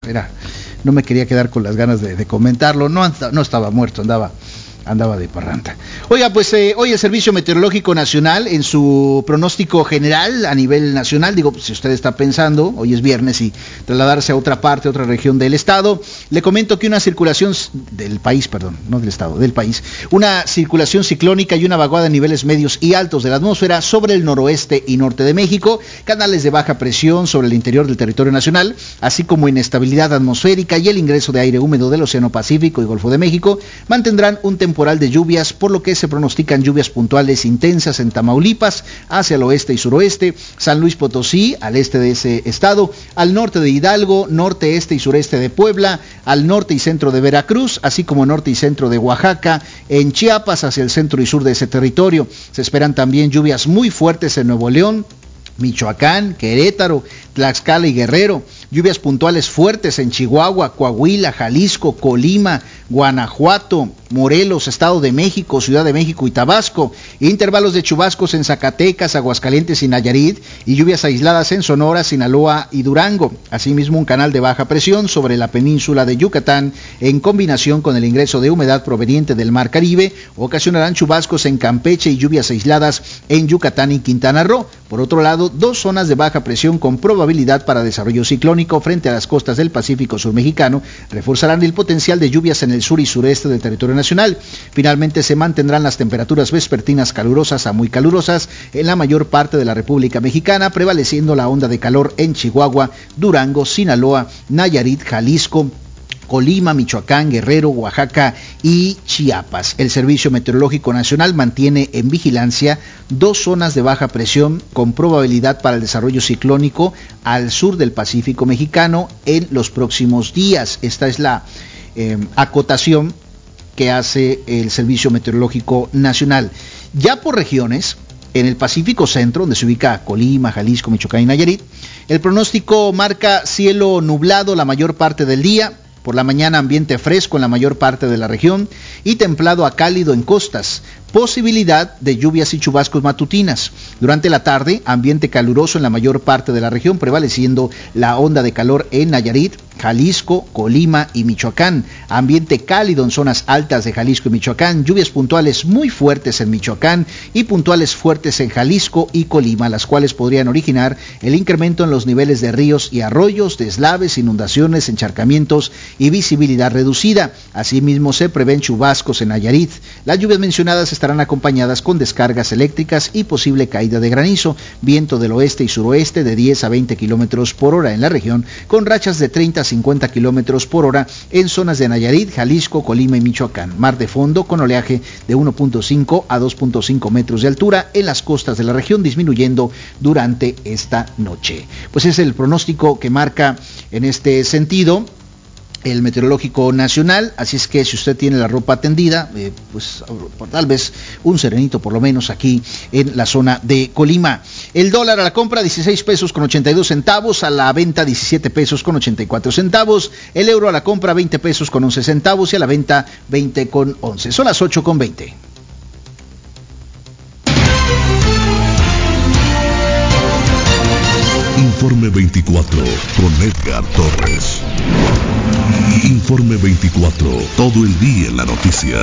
no me quería quedar con las ganas de comentarlo. No estaba muerto, andaba de parranda. Oiga, pues hoy el Servicio Meteorológico Nacional, en su pronóstico general a nivel nacional, si usted está pensando, hoy es viernes, y trasladarse a otra parte, a otra región del estado, le comento que una circulación del país, una circulación ciclónica y una vaguada en niveles medios y altos de la atmósfera sobre el noroeste y norte de México, canales de baja presión sobre el interior del territorio nacional, así como inestabilidad atmosférica y el ingreso de aire húmedo del Océano Pacífico y Golfo de México, mantendrán un temporal de lluvias, por lo que se pronostican lluvias puntuales intensas en Tamaulipas, hacia el oeste y suroeste, San Luis Potosí, al este de ese estado, al norte de Hidalgo, norte, este y sureste de Puebla, al norte y centro de Veracruz, así como norte y centro de Oaxaca, en Chiapas, hacia el centro y sur de ese territorio. Se esperan también lluvias muy fuertes en Nuevo León, Michoacán, Querétaro, Tlaxcala y Guerrero, lluvias puntuales fuertes en Chihuahua, Coahuila, Jalisco, Colima, Guanajuato, Morelos, Estado de México, Ciudad de México y Tabasco, intervalos de chubascos en Zacatecas, Aguascalientes y Nayarit, y lluvias aisladas en Sonora, Sinaloa y Durango. Asimismo, un canal de baja presión sobre la península de Yucatán, en combinación con el ingreso de humedad proveniente del Mar Caribe, ocasionarán chubascos en Campeche y lluvias aisladas en Yucatán y Quintana Roo. Por otro lado, dos zonas de baja presión con probabilidad para desarrollo ciclónico frente a las costas del Pacífico Sur mexicano reforzarán el potencial de lluvias en el sur y sureste del territorio nacional. Finalmente, se mantendrán las temperaturas vespertinas calurosas a muy calurosas en la mayor parte de la República Mexicana, prevaleciendo la onda de calor en Chihuahua, Durango, Sinaloa, Nayarit, Jalisco, Colima, Michoacán, Guerrero, Oaxaca y Chiapas. El Servicio Meteorológico Nacional mantiene en vigilancia dos zonas de baja presión con probabilidad para el desarrollo ciclónico al sur del Pacífico mexicano en los próximos días. Esta es la acotación que hace el Servicio Meteorológico Nacional. Ya por regiones, en el Pacífico Centro, donde se ubica Colima, Jalisco, Michoacán y Nayarit, el pronóstico marca cielo nublado la mayor parte del día. Por la mañana, ambiente fresco en la mayor parte de la región y templado a cálido en costas. Posibilidad de lluvias y chubascos matutinas. Durante la tarde, ambiente caluroso en la mayor parte de la región, prevaleciendo la onda de calor en Nayarit, Jalisco, Colima y Michoacán. Ambiente cálido en zonas altas de Jalisco y Michoacán. Lluvias puntuales muy fuertes en Michoacán y puntuales fuertes en Jalisco y Colima, las cuales podrían originar el incremento en los niveles de ríos y arroyos, deslaves, inundaciones, encharcamientos y visibilidad reducida. Asimismo, se prevén chubascos en Nayarit. Las lluvias mencionadas estarán acompañadas con descargas eléctricas y posible caída de granizo. Viento del oeste y suroeste de 10 a 20 kilómetros por hora en la región, con rachas de 30 a 50 kilómetros por hora en zonas de Nayarit, Jalisco, Colima y Michoacán. Mar de fondo con oleaje de 1.5 a 2.5 metros de altura en las costas de la región, disminuyendo durante esta noche. Pues es el pronóstico que marca en este sentido el Meteorológico Nacional, así es que si usted tiene la ropa tendida, pues tal vez un serenito por lo menos aquí en la zona de Colima. El dólar a la compra 16 pesos con 82 centavos, a la venta 17 pesos con 84 centavos, el euro a la compra 20 pesos con 11 centavos y a la venta 20 con 11. Son las 8 con 20. Informe 24 con Edgar Torres. Informe 24, todo el día en la noticia.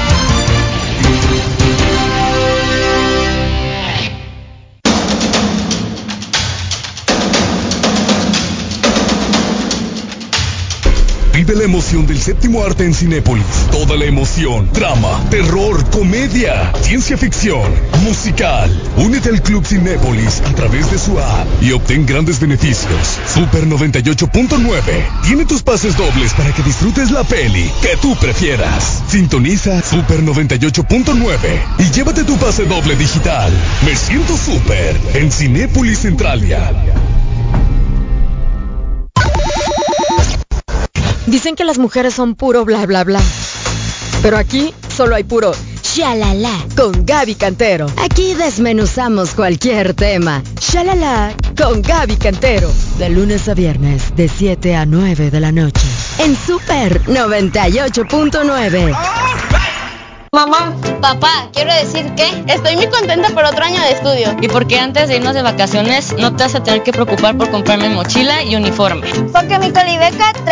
Vive la emoción del séptimo arte en Cinépolis. Toda la emoción, drama, terror, comedia, ciencia ficción, musical. Únete al Club Cinépolis a través de su app y obtén grandes beneficios. Super 98.9 tiene tus pases dobles para que disfrutes la peli que tú prefieras. Sintoniza Super 98.9 y llévate tu pase doble digital. Me siento súper en Cinépolis Centralia. Dicen que las mujeres son puro bla bla bla, pero aquí solo hay puro shalala con Gaby Cantero. Aquí desmenuzamos cualquier tema. Shalala con Gaby Cantero, de lunes a viernes de 7 a 9 de la noche en Super 98.9. Mamá, papá, quiero decir que estoy muy contenta por otro año de estudio. Y porque antes de irnos de vacaciones no te vas a tener que preocupar por comprarme mochila y uniforme. Porque mi Colibeca